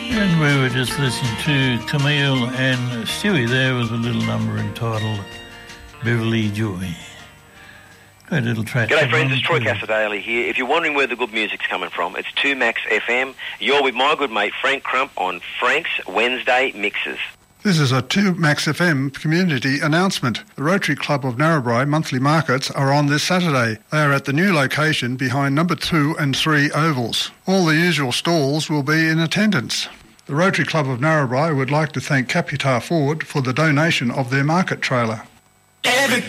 And we were just listening to Camille and Stewie there with a little number entitled Beverly Joy. Great little track. G'day friends, it's Troy Casadale here. If you're wondering where the good music's coming from, it's 2 Max FM. You're with my good mate Frank Crump on Frank's Wednesday Mixes. This is a 2 Max FM community announcement. The Rotary Club of Narrabri monthly markets are on this Saturday. They are at the new location behind number 2 and 3 ovals. All the usual stalls will be in attendance. The Rotary Club of Narrabri would like to thank Capitar Ford for the donation of their market trailer.